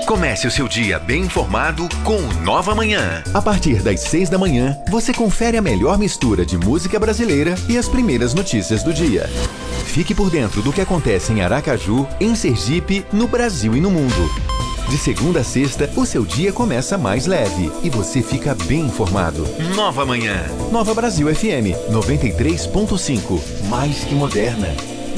Comece o seu dia bem informado com Nova Manhã. A partir das 6 da manhã, você confere a melhor mistura de música brasileira e as primeiras notícias do dia. Fique por dentro do que acontece em Aracaju, em Sergipe, no Brasil e no mundo. De segunda a sexta, o seu dia começa mais leve e você fica bem informado. Nova Manhã. Nova Brasil FM 93.5. Mais que moderna.